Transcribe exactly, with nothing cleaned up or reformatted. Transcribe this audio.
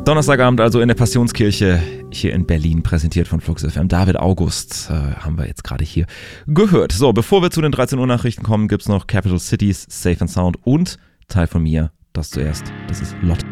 Donnerstagabend also in der Passionskirche hier in Berlin, präsentiert von Flux F M. David August äh, haben wir jetzt gerade hier gehört. So, bevor wir zu den dreizehn Uhr Nachrichten kommen, gibt's noch Capital Cities, Safe and Sound und Teil von mir, das zuerst, das ist Lotte.